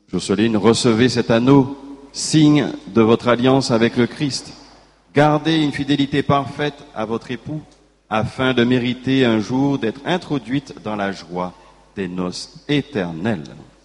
Jocelyne, recevez cet anneau, signe de votre alliance avec le Christ. Gardez une fidélité parfaite à votre époux, afin de mériter un jour d'être introduite dans la joie des noces éternelles.